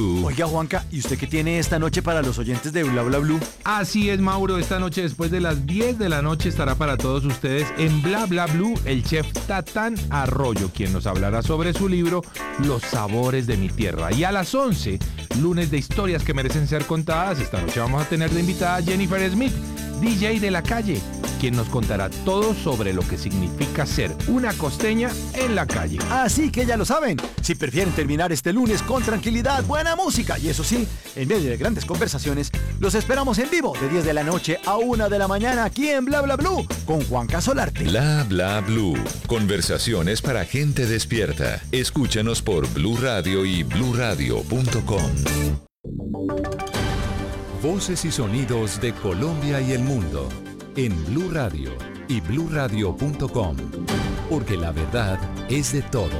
Oiga, Juanca, ¿y usted qué tiene esta noche para los oyentes de Bla Bla Blue? Así es, Mauro, esta noche después de las 10 de la noche estará para todos ustedes en Bla Bla Blue el chef Tatán Arroyo, quien nos hablará sobre su libro Los sabores de mi tierra. Y a las 11, lunes de historias que merecen ser contadas, esta noche vamos a tener de invitada a Jennifer Smith, DJ de la calle, quien nos contará todo sobre lo que significa ser una costeña en la calle. Así que ya lo saben, si prefieren terminar este lunes con tranquilidad, buena música y eso sí, en medio de grandes conversaciones, los esperamos en vivo de 10 de la noche a 1 de la mañana aquí en Bla Bla Blue con Juanca Solarte. Bla Bla Blue, conversaciones para gente despierta. Escúchanos por Blue Radio y bluradio.com. Voces y sonidos de Colombia y el mundo en Blue Radio y bluradio.com, porque la verdad es de todos.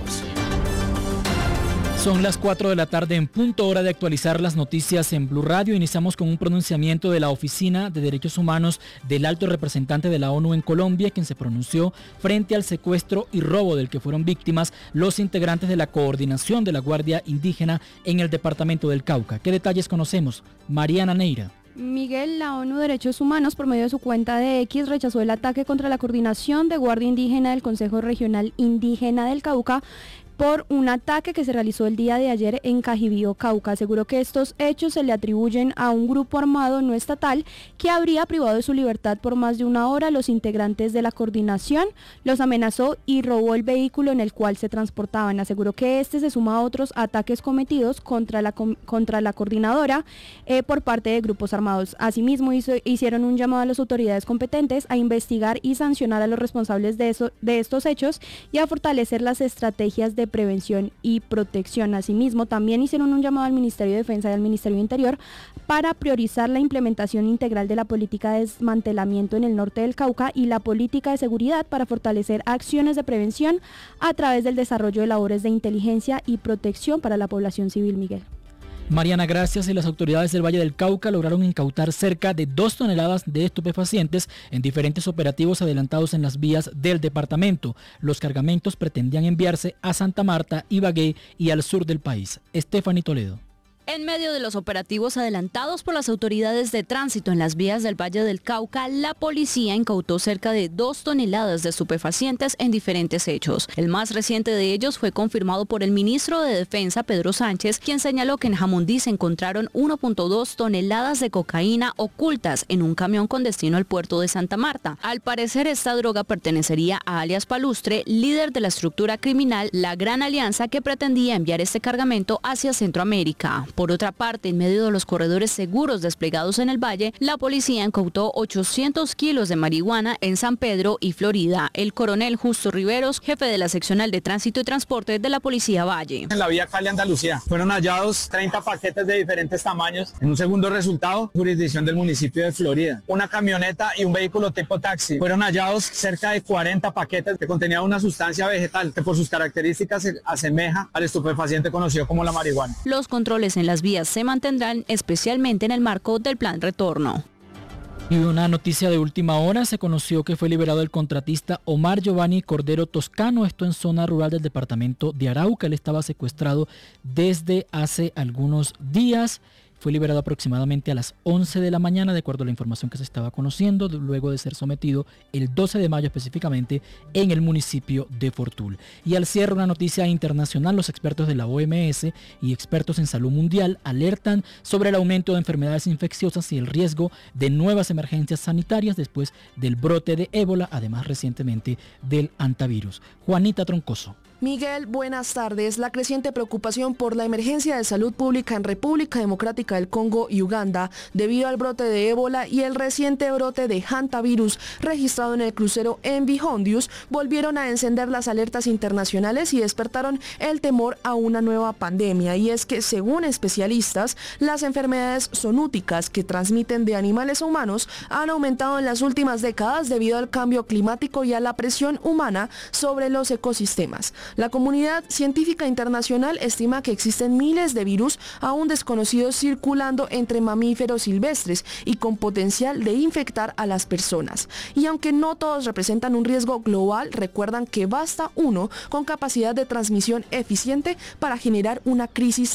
Son las 4 de la tarde en punto, hora de actualizar las noticias en Blue Radio. Iniciamos con un pronunciamiento de la Oficina de Derechos Humanos del Alto Representante de la ONU en Colombia, quien se pronunció frente al secuestro y robo del que fueron víctimas los integrantes de la coordinación de la Guardia Indígena en el departamento del Cauca. ¿Qué detalles conocemos? Mariana Neira. Miguel, la ONU Derechos Humanos, por medio de su cuenta de X, rechazó el ataque contra la coordinación de Guardia Indígena del Consejo Regional Indígena del Cauca por un ataque que se realizó el día de ayer en Cajibío, Cauca. Aseguró que estos hechos se le atribuyen a un grupo armado no estatal que habría privado de su libertad por más de una hora a los integrantes de la coordinación, los amenazó y robó el vehículo en el cual se transportaban. Aseguró que este se suma a otros ataques cometidos contra la coordinadora por parte de grupos armados. Asimismo, hicieron un llamado a las autoridades competentes a investigar y sancionar a los responsables de estos hechos y a fortalecer las estrategias de prevención y protección. Asimismo, también hicieron un llamado al Ministerio de Defensa y al Ministerio de Interior para priorizar la implementación integral de la política de desmantelamiento en el norte del Cauca y la política de seguridad para fortalecer acciones de prevención a través del desarrollo de labores de inteligencia y protección para la población civil. Miguel. Mariana, gracias. Y las autoridades del Valle del Cauca lograron incautar cerca de 2 toneladas de estupefacientes en diferentes operativos adelantados en las vías del departamento. Los cargamentos pretendían enviarse a Santa Marta, Ibagué y al sur del país. Stephanie Toledo. En medio de los operativos adelantados por las autoridades de tránsito en las vías del Valle del Cauca, la policía incautó cerca de 2 toneladas de estupefacientes en diferentes hechos. El más reciente de ellos fue confirmado por el ministro de Defensa, Pedro Sánchez, quien señaló que en Jamundí se encontraron 1.2 toneladas de cocaína ocultas en un camión con destino al puerto de Santa Marta. Al parecer, esta droga pertenecería a alias Palustre, líder de la estructura criminal La Gran Alianza, que pretendía enviar este cargamento hacia Centroamérica. Por otra parte, en medio de los corredores seguros desplegados en el valle, la policía incautó 800 kilos de marihuana en San Pedro y Florida. El coronel Justo Riveros, jefe de la seccional de tránsito y transporte de la Policía Valle. En la vía Cali-Andalucía fueron hallados 30 paquetes de diferentes tamaños. En un segundo resultado, jurisdicción del municipio de Florida. Una camioneta y un vehículo tipo taxi. Fueron hallados cerca de 40 paquetes que contenían una sustancia vegetal que por sus características se asemeja al estupefaciente conocido como la marihuana. Los controles en las vías se mantendrán especialmente en el marco del plan retorno. Y una noticia de última hora, se conoció que fue liberado el contratista Omar Giovanni Cordero Toscano, esto en zona rural del departamento de Arauca. Él estaba secuestrado desde hace algunos días. Fue liberado aproximadamente a las 11 de la mañana, de acuerdo a la información que se estaba conociendo, luego de ser sometido el 12 de mayo específicamente en el municipio de Fortul. Y al cierre, una noticia internacional: los expertos de la OMS y expertos en salud mundial alertan sobre el aumento de enfermedades infecciosas y el riesgo de nuevas emergencias sanitarias después del brote de ébola, además recientemente del hantavirus. Juanita Troncoso. Miguel, buenas tardes. La creciente preocupación por la emergencia de salud pública en República Democrática del Congo y Uganda debido al brote de ébola y el reciente brote de hantavirus registrado en el crucero MV Hondius volvieron a encender las alertas internacionales y despertaron el temor a una nueva pandemia. Y es que, según especialistas, las enfermedades zoonóticas que transmiten de animales a humanos han aumentado en las últimas décadas debido al cambio climático y a la presión humana sobre los ecosistemas. La comunidad científica internacional estima que existen miles de virus aún desconocidos circulando entre mamíferos silvestres y con potencial de infectar a las personas. Y aunque no todos representan un riesgo global, recuerdan que basta uno con capacidad de transmisión eficiente para generar una crisis